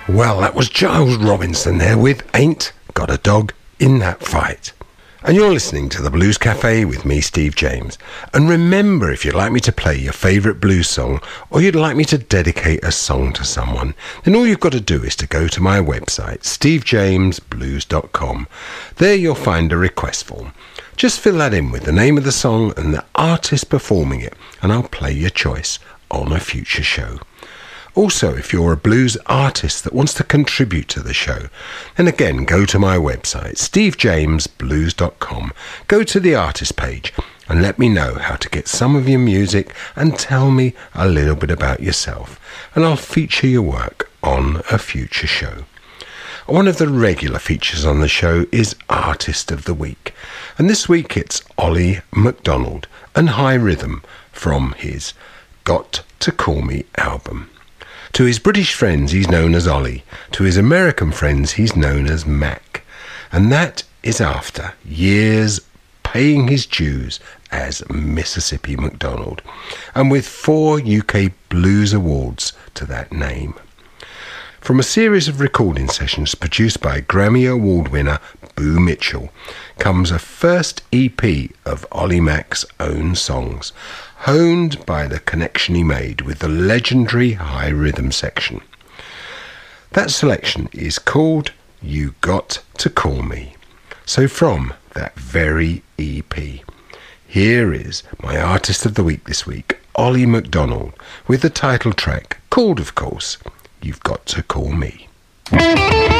Well, that was Giles Robinson there with Ain't Got a Dog in That Fight. And you're listening to the Blues Cafe with me, Steve James. And remember, if you'd like me to play your favourite blues song, or you'd like me to dedicate a song to someone, then all you've got to do is to go to my website, stevejamesblues.com. There you'll find a request form. Just fill that in with the name of the song and the artist performing it, and I'll play your choice on a future show. Also, if you're a blues artist that wants to contribute to the show, then again, go to my website, stevejamesblues.com. Go to the artist page and let me know how to get some of your music and tell me a little bit about yourself, and I'll feature your work on a future show. One of the regular features on the show is Artist of the Week, and this week it's Ollie McDonald and High Rhythm from his Got to Call Me album. To his British friends, he's known as Ollie. To his American friends, he's known as Mac. And that is after years paying his dues as Mississippi McDonald, and with 4 UK Blues Awards to that name. From a series of recording sessions produced by Grammy Award winner Boo Mitchell comes a first EP of Ollie Mac's own songs, honed by the connection he made with the legendary High Rhythm section. That selection is called You Got to Call Me. So from that very EP, here is my Artist of the Week this week, Ollie McDonald, with the title track called, of course, You've Got to Call Me.